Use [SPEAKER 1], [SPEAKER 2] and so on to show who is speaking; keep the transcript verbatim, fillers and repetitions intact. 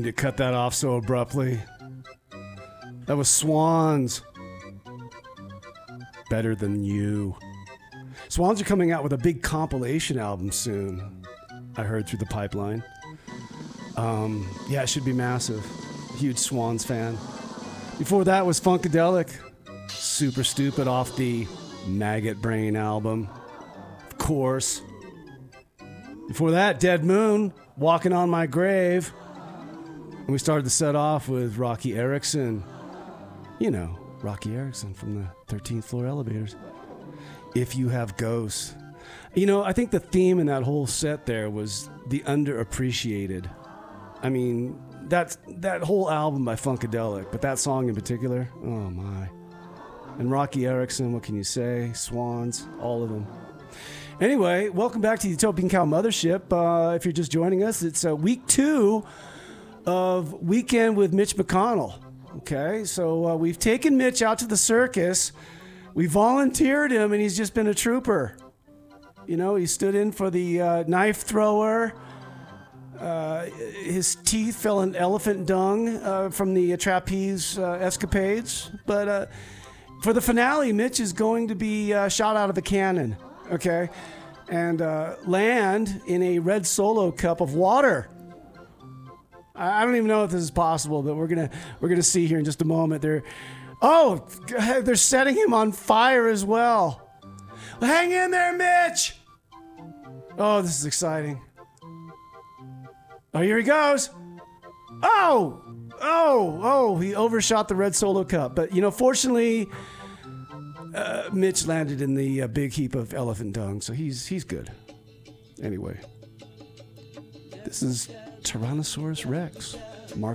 [SPEAKER 1] to cut that off so abruptly. That was Swans. Better Than You. Swans are coming out with a big compilation album soon. I heard through the pipeline. Um, yeah, it should be massive. Huge Swans fan. Before that was Funkadelic. Super Stupid off the Maggot Brain album. Of course. Before that, Dead Moon, Walking on My Grave. And we started the set off with Rocky Erickson. You know, Rocky Erickson from the thirteenth Floor Elevators. If You Have Ghosts. You know, I think the theme in that whole set there was the underappreciated. I mean, that's that whole album by Funkadelic, but that song in particular, oh my. And Rocky Erickson, what can you say? Swans, all of them. Anyway, welcome back to Utopian Cow Mothership. Uh, if you're just joining us, it's uh, week two of Weekend with Mitch McConnell. Okay, so uh, we've taken Mitch out to the circus. We volunteered him, and he's just been a trooper. You know, he stood in for the uh, knife thrower. Uh, his teeth fell in elephant dung uh, from the uh, trapeze uh, escapades. But uh, for the finale, Mitch is going to be uh, shot out of a cannon, okay, and uh, land in a red Solo cup of water. I don't even know if this is possible, but we're gonna we're gonna see here in just a moment. They're oh, they're setting him on fire as well. Hang in there, Mitch. Oh, this is exciting. Oh, here he goes. Oh, oh, oh, he overshot the red Solo cup. But, you know, fortunately, uh, Mitch landed in the uh, big heap of elephant dung, so he's he's good. Anyway, this is Tyrannosaurus Rex, Mark